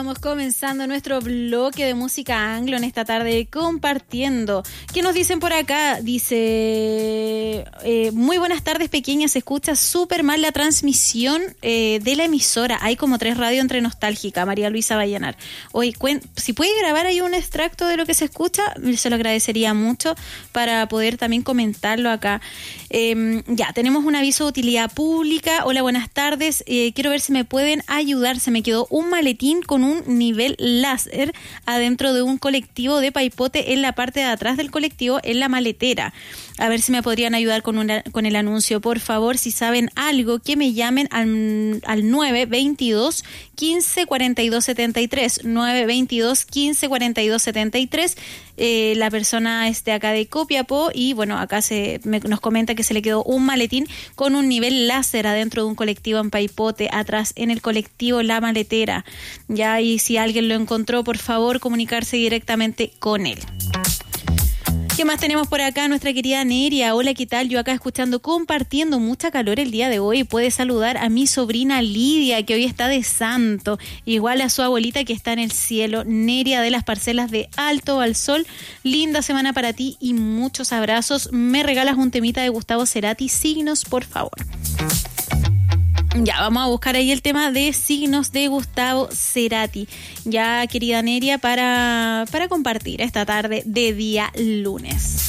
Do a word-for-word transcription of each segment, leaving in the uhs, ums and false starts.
estábamos comenzando nuestro bloque de música anglo en esta tarde compartiendo. ¿Qué nos dicen por acá? Dice, eh, muy buenas tardes pequeñas, se escucha súper mal la transmisión eh, de la emisora. Hay como tres radios entre nostálgica, María Luisa Vallanar. Oye, cuen- si puede grabar ahí un extracto de lo que se escucha, se lo agradecería mucho para poder también comentarlo acá. Eh, ya, tenemos un aviso de utilidad pública. Hola, buenas tardes. Eh, quiero ver si me pueden ayudar. Se me quedó un maletín con un nivel láser adentro de un colectivo de Paipote en la parte de atrás del colectivo, en la maletera. A ver si me podrían ayudar con, una, con el anuncio. Por favor, si saben algo, que me llamen al, al nueve veintidós, quince cuarenta y dos setenta y tres. nueve veintidós, quince cuarenta y dos setenta y tres. Eh, la persona es de acá de Copiapó y bueno, acá se me, nos comenta que se le quedó un maletín con un nivel láser adentro de un colectivo en Paipote, atrás en el colectivo La Maletera. Ya, y si alguien lo encontró, por favor, comunicarse directamente con él. ¿Qué más tenemos por acá? Nuestra querida Neria. Hola, ¿qué tal? Yo acá escuchando, compartiendo, mucha calor el día de hoy. Puede saludar a mi sobrina Lidia, que hoy está de santo. Igual a su abuelita que está en el cielo. Neria de las parcelas de Alto al Sol. Linda semana para ti y muchos abrazos. Me regalas un temita de Gustavo Cerati. Signos, por favor. Ya, vamos a buscar ahí el tema de Signos de Gustavo Cerati. Ya, querida Neria, para, para compartir esta tarde de día lunes.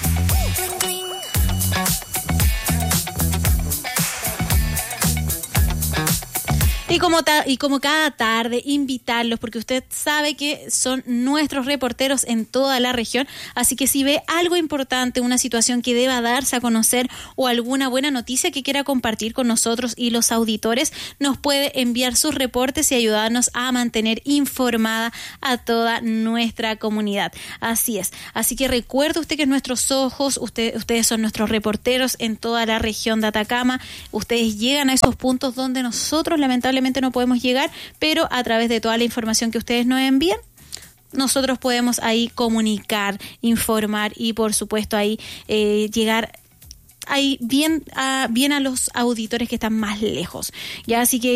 Y como, ta- y como cada tarde, invitarlos, porque usted sabe que son nuestros reporteros en toda la región, así que si ve algo importante, una situación que deba darse a conocer o alguna buena noticia que quiera compartir con nosotros y los auditores, nos puede enviar sus reportes y ayudarnos a mantener informada a toda nuestra comunidad. Así es. Así que recuerde usted que es nuestros ojos, usted, ustedes son nuestros reporteros en toda la región de Atacama. Ustedes llegan a esos puntos donde nosotros lamentablemente no podemos llegar, pero a través de toda la información que ustedes nos envían, nosotros podemos ahí comunicar, informar y por supuesto ahí eh, llegar ahí bien a, bien a los auditores que están más lejos. Ya, así que